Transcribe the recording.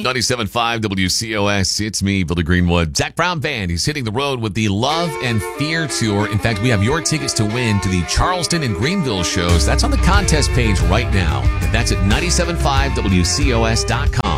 97.5 WCOS. It's me, Billy Greenwood. Zach Brown Band. He's hitting the road with the Love and Fear Tour. In fact, we have your tickets to win to the Charleston and Greenville shows. That's on the contest page right now. And that's at 97.5WCOS.com.